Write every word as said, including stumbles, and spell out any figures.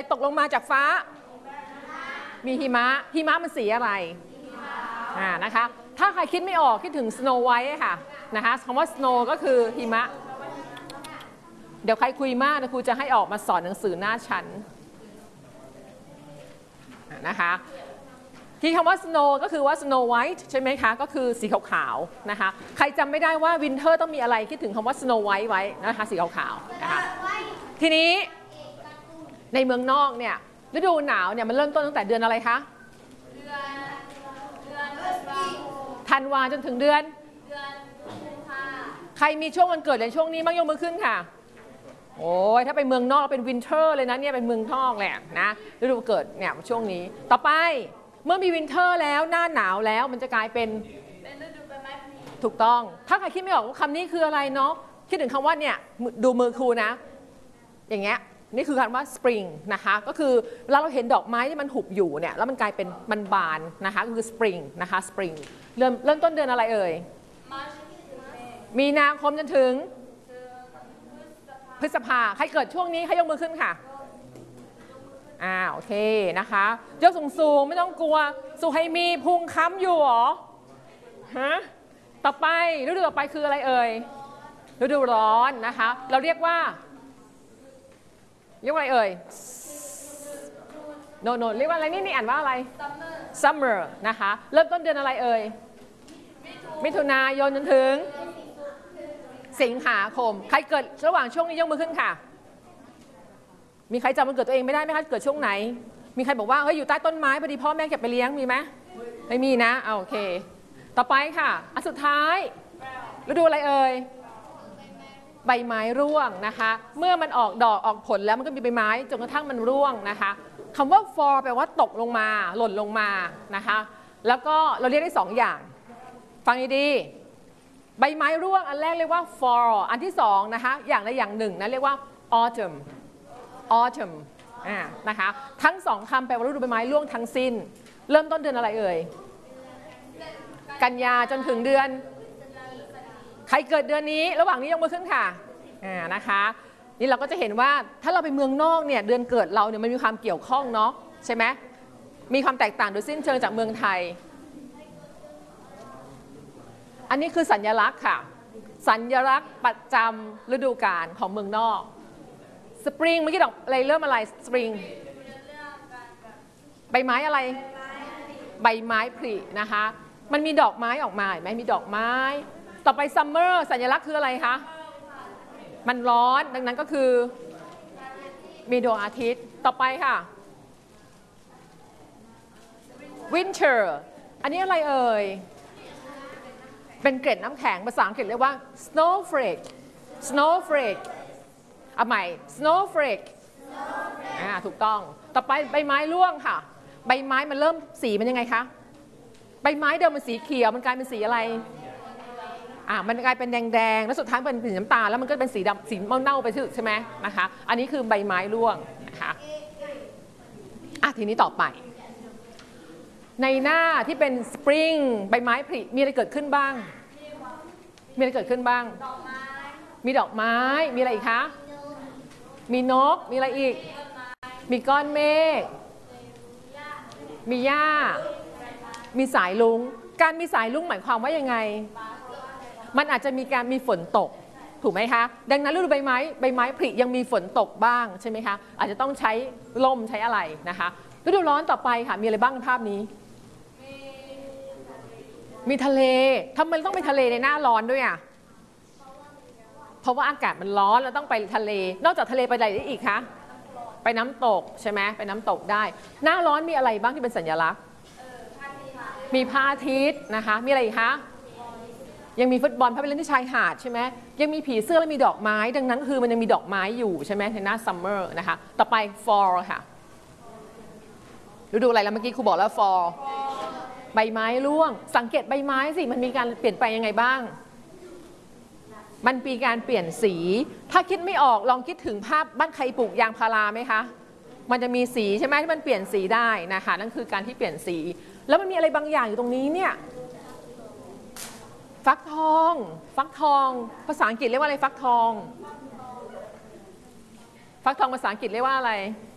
ตกลงมาจากฟ้ามีหิมะหิมะมันสีอะไรอ่านะคะถ้าใครคิดไม่ออกคิดถึง Snow White ค่ะนะคะคำว่า snow ก็คือหิมะเดี๋ยวใครคุยมากนะครูจะให้ออกมาสอนหนังสือหน้าชั้นนะคะที่คำว่า snow ก็คือว่า snow white ใช่ไหมคะก็คือสีขาวๆนะคะใครจำไม่ได้ว่า winter ต้องมีอะไรคิดถึงคำว่า snow white ไว้นะคะสีขาวๆนะคะทีนี้ในเมืองนอกเนี่ยฤดูหนาวเนี่ยมันเริ่มต้นตั้งแต่เดือนอะไรคะธันวาจนถึงเดือนใครมีช่วงวันเกิดในช่วงนี้บ้างยกมือขึ้นค่ะโอ้ยถ้าไปเมืองนอกเป็นวินเทอร์เลยนะเนี่ยเป็นเมืองนอกแหละนะฤดูเกิดเนี่ยช่วงนี้ต่อไปเมื่อมีวินเทอร์แล้วหน้าหนาวแล้วมันจะกลายเป็นถูกต้องถ้าใครคิดไม่ออกว่าคำนี้คืออะไรเนาะคิดถึงคำว่าเนี่ยดูมือครูนะอย่างเงี้ยนี่คือคำว่า spring นะคะก็คือเวลาเราเห็นดอกไม้ที่มันหุบอยู่เนี่ยแล้วมันกลายเป็นมันบานนะคะก็คือ spring นะคะ spring เริ่มเริ่มต้นเดือนอะไรเอ่ยมีนาคมจนถึงพฤษภาใครเกิดช่วงนี้ให้ยกมือขึ้นค่ะอ่าโอเคนะคะยกสูงๆไม่ต้องกลัวสุให้มีพุงค้ำอยู่หรอฮะต่อไปฤดูต่อไปคืออะไรเอ่ยฤดูร้อนนะคะเราเรียกว่าเรียกว่าอะไรเอ่ยโนโนเรียกว่าอะไรนี่นี่อ่านว่าอะไร summer นะคะเริ่มต้นเดือนอะไรเอ่ยมิถุนายนจนถึงสิงหาคมใครเกิดระหว่างช่วงนี้ยกมือขึ้นค่ะมีใครจำวันเกิดตัวเองไม่ได้ไหมคะเกิดช่วงไหนมีใครบอกว่าเฮ้ยอยู่ใต้ต้นไม้พอดีพ่อแม่เก็บไปเลี้ยงมีไหมไม่มีนะเอาโอเคต่อไปค่ะอันสุดท้ายฤดูอะไรเอ่ยใบไม้ร่วงนะคะเมื่อมันออกดอกออกผลแล้วมันก็มีใบไม้จนกระทั่งมันร่วงนะคะคำว่า fall แปลว่าตกลงมาหล่นลงมานะคะแล้วก็เราเรียกได้สองอย่างฟังดีๆใบไม้ร่วงอันแรกเรียกว่า fall อันที่สองนะคะอย่างใดอย่างหนึ่งนะเรียกว่า autumn autumn อ่านะคะทั้งสองคำแปลว่าฤดูใบไม้ร่วงทั้งสิ้นเริ่มต้นเดือนอะไรเอ่ยกันยาจนถึงเดือนใครเกิดเดือนนี้ระหว่างนี้ยกมือขึ้นค่ะอ่านะคะนี่เราก็จะเห็นว่าถ้าเราไปเมืองนอกเนี่ยเดือนเกิดเราเนี่ยมันมีความเกี่ยวข้องเนาะใช่ไหมมีความแตกต่างโดยสิ้นเชิงจากเมืองไทยอันนี้คือสัญลักษณ์ค่ะสัญลักษณ์ประจำฤดูกาลของเมืองนอกสปริงเมื่อกี้ดอกอะไรเริ่มอะไรสปริงใบไม้อะไรใบไม้ผลินะคะมันมีดอกไม้ออกมาเห็นไหมมีดอกไม้ต่อไปซัมเมอร์สัญลักษณ์คืออะไรคะมันร้อนดังนั้นก็คือมีดวงอาทิตย์ต่อไปค่ะวินเทอร์อันนี้อะไรเอ่ยเป็นเกล็ดน้ำแข็งภาษาอังกฤษเรียกว่า snowflake snowflake เอาใหม่ snowflake อ่าถูกต้องต่อไปใบไม้ร่วงค่ะใบไม้มันเริ่มสีมันยังไงคะใบไม้เดิมมันสีเขียวมันกลายเป็นสีอะไรอ่ามันกลายเป็นแดงๆแล้วสุดท้ายเป็นสีน้ำตาลแล้วมันก็เป็นสีดำสีเน่าๆไปใช่ไหมนะคะอันนี้คือใบไม้ร่วงนะคะอ่ะทีนี้ต่อไปในหน้าที่เป็นสปริงใบไม้ผลิมีอะไรเกิดขึ้นบ้างมีอะไรเกิดขึ้นบ้างมีดอกไม้มีอะไรอีกคะมีนกมีอะไรอีกมีก้อนเมฆมีหญ้ามีสายรุ้งการมีสายรุ้งหมายความว่ายังไงมันอาจจะมีการมีฝนตกถูกไหมคะดังนั้นฤดูใบไม้ใบไม้ผลิยังมีฝนตกบ้างใช่ไหมคะอาจจะต้องใช้ลมใช้อะไรนะคะฤดูร้อนต่อไปค่ะมีอะไรบ้างในภาพนี้มีทะเลทำไมต้องไปทะเลในหน้าร้อนด้วยอ่ะเพราะว่าอากาศมันร้อนแล้วต้องไปทะเลนอกจากทะเลไปอะไรได้อีกคะไปน้ำตกใช่ไหมไปน้ำตกได้หน้าร้อนมีอะไรบ้างที่เป็นสัญลักษณ์มีพระอาทิตย์นะคะมีอะไรอีกคะยังมีฟุตบอลพาไปเล่นที่ชายหาดใช่ไหมยังมีผีเสื้อและมีดอกไม้ดังนั้นคือมันยังมีดอกไม้อยู่ใช่ไหมในหน้าซัมเมอร์นะคะต่อไป fall ค่ะฤดูอะไรแล้วเมื่อกี้ครูบอกแล้ว fall ใบไม้ร่วงสังเกตใบไม้สิมันมีการเปลี่ยนไปยังไงบ้างมันมีการเปลี่ยนสีถ้าคิดไม่ออกลองคิดถึงภาพบ้านใครปลูกยางพาราไหมคะมันจะมีสีใช่ไหมที่มันเปลี่ยนสีได้นะคะนั่นคือการที่เปลี่ยนสีแล้วมันมีอะไรบางอย่างอยู่ตรงนี้เนี่ยฟักทองฟักทองภาษาอังกฤษเรียกว่าอะไรฟักทองฟักทองภาษาอังกฤษเรียกว่าอะไร